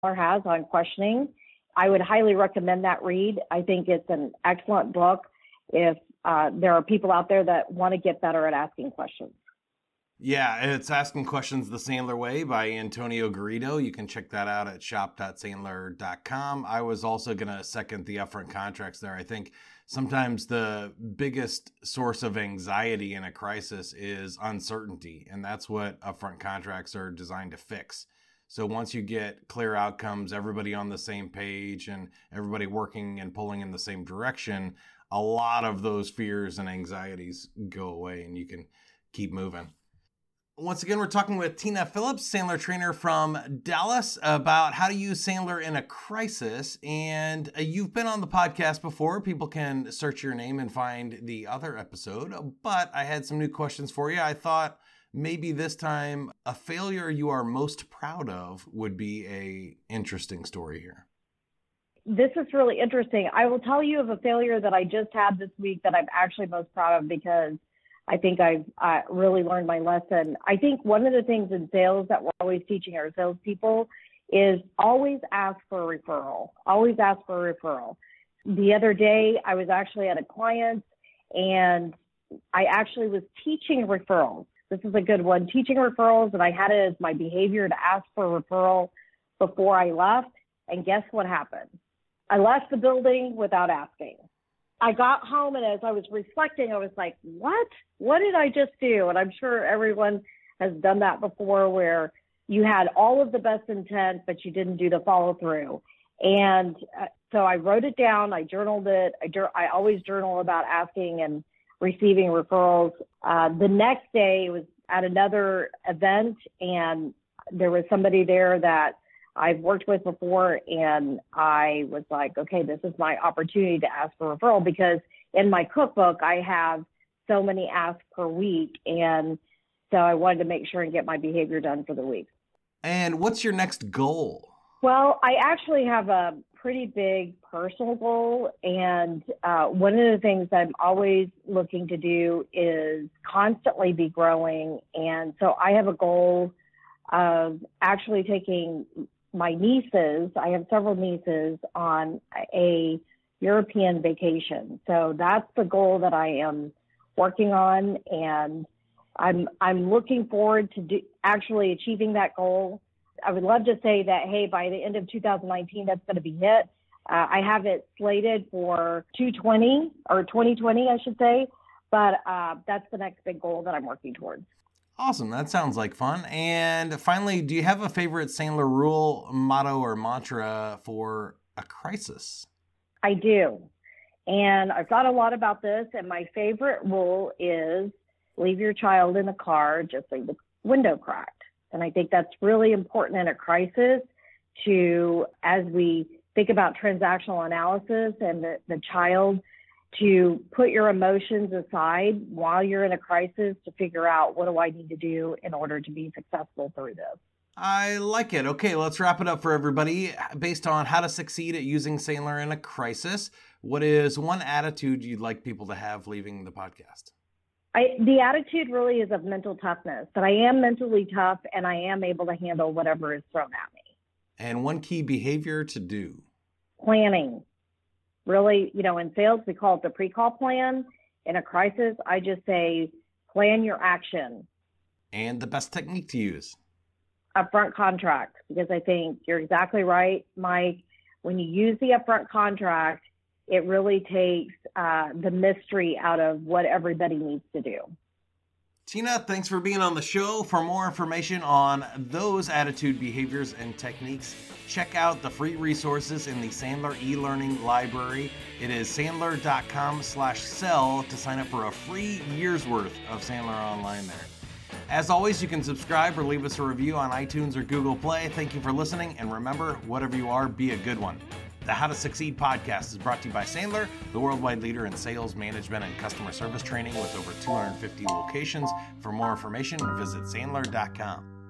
has on questioning. I would highly recommend that read. I think it's an excellent book if there are people out there that want to get better at asking questions. Yeah, it's Asking Questions the Sandler Way by Antonio Garrido. You can check that out at shop.sandler.com. I was also going to second the upfront contracts there. I think sometimes the biggest source of anxiety in a crisis is uncertainty, and that's what upfront contracts are designed to fix. So once you get clear outcomes, everybody on the same page, and everybody working and pulling in the same direction, a lot of those fears and anxieties go away, and you can keep moving. Once again, we're talking with Tina Phillips, Sandler trainer from Dallas, about how to use Sandler in a crisis. And you've been on the podcast before. People can search your name and find the other episode. But I had some new questions for you. I thought maybe this time a failure you are most proud of would be an interesting story here. This is really interesting. I will tell you of a failure that I just had this week that I'm actually most proud of because I think I've really learned my lesson. I think one of the things in sales that we're always teaching our salespeople is always ask for a referral. Always ask for a referral. The other day, I was actually at a client, and I actually was teaching referrals. This is a good one, teaching referrals, and I had it as my behavior to ask for a referral before I left. And guess what happened? I left the building without asking. I got home, and as I was reflecting, I was like, what? What did I just do? And I'm sure everyone has done that before, where you had all of the best intent, but you didn't do the follow through. And so I wrote it down. I journaled it. I always journal about asking and receiving referrals. The next day, it was at another event, and there was somebody there that I've worked with before, and I was like, okay, this is my opportunity to ask for a referral, because in my cookbook, I have so many asks per week. And so I wanted to make sure and get my behavior done for the week. And what's your next goal? Well, I actually have a pretty big personal goal. And one of the things I'm always looking to do is constantly be growing. And so I have a goal of actually taking my nieces, I have several nieces, on a European vacation. So that's the goal that I am working on, and I'm looking forward to actually achieving that goal. I would love to say that, hey, by the end of 2019, that's going to be hit. I have it slated for 2020, I should say, but that's the next big goal that I'm working towards. Awesome. That sounds like fun. And finally, do you have a favorite Sandler rule, motto, or mantra for a crisis? I do. And I've thought a lot about this. And my favorite rule is leave your child in the car, just leave the window cracked. And I think that's really important in a crisis to, as we think about transactional analysis and the child, to put your emotions aside while you're in a crisis to figure out, what do I need to do in order to be successful through this? I like it. Okay, let's wrap it up for everybody. Based on how to succeed at using Sandler in a crisis, what is one attitude you'd like people to have leaving the podcast? The attitude really is of mental toughness, that I am mentally tough and I am able to handle whatever is thrown at me. And one key behavior to do? Planning. Really, in sales, we call it the pre-call plan. In a crisis, I just say, plan your action. And the best technique to use? Upfront contract, because I think you're exactly right, Mike. When you use the upfront contract, it really takes the mystery out of what everybody needs to do. Tina, thanks for being on the show. For more information on those attitude behaviors and techniques, check out the free resources in the Sandler e-learning library. It is sandler.com/sell to sign up for a free year's worth of Sandler Online there. As always, you can subscribe or leave us a review on iTunes or Google Play. Thank you for listening, and remember, whatever you are, be a good one. The How to Succeed podcast is brought to you by Sandler, the worldwide leader in sales, management, and customer service training with over 250 locations. For more information, visit sandler.com.